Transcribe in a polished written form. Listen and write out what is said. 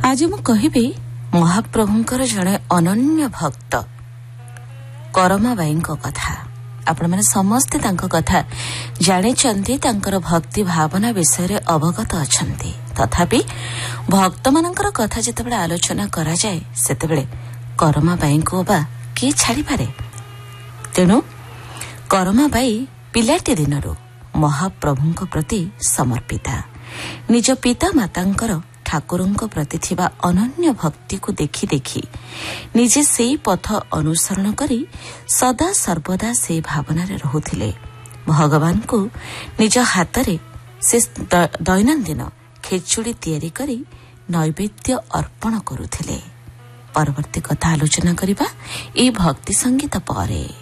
ଆଜି ମୁଁ କହିବି ମହାପ୍ରଭୁଙ୍କର ଜଣେ ଅନନ୍ୟ ଭକ୍ତ କରମାବାଈଙ୍କ କଥା। ଆପଣମାନେ ସମସ୍ତେ ତାଙ୍କ କଥା ଜାଣିଛନ୍ତି, ତାଙ୍କର ଭକ୍ତି ଭାବନା ବିଷୟରେ ଅବଗତ ଅଛନ୍ତି। ତଥାପି ଭକ୍ତମାନଙ୍କର କଥା ଯେତେବେଳେ ଆଲୋଚନା କରାଯାଏ ସେତେବେଳେ କରମାବାଈଙ୍କୁ ବା କିଏ ଛାଡ଼ିପାରେ। ତେଣୁ କରମାବାଈ ପିଲାଟି ଦିନରୁ ମହାପ୍ରଭୁଙ୍କ ପ୍ରତି ସମର୍ପିତା। ନିଜ ପିତା ମାତାଙ୍କର ଠାକୁରଙ୍କ ପ୍ରତି ଥିବା ଅନନ୍ୟ ଭକ୍ତିକୁ ଦେଖି ଦେଖି ନିଜେ ସେହି ପଥ ଅନୁସରଣ କରି ସଦା ସର୍ବଦା ସେହି ଭାବନାରେ ରହୁଥିଲେ। ଭଗବାନଙ୍କୁ ନିଜ ହାତରେ ସେ ଦୈନନ୍ଦିନ ଖେଚୁଡ଼ି ତିଆରି କରି ନୈବେଦ୍ୟ ଅର୍ପଣ କରୁଥିଲେ। ପରବର୍ତ୍ତୀ କଥା ଆଲୋଚନା କରିବା ଏହି ଭକ୍ତି ସଙ୍ଗୀତ ପରେ।